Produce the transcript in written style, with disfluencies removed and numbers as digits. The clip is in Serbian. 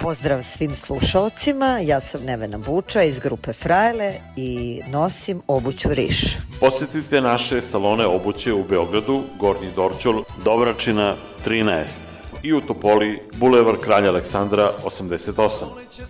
Pozdrav svim slušalcima, ja sam Nevena Buča iz grupe Frajle i nosim obuću Riš. Posetite naše salone obuće u Beogradu, Gornji Dorćol, Dobračina 13 i u Topoli, Bulevar Kralja Aleksandra 88.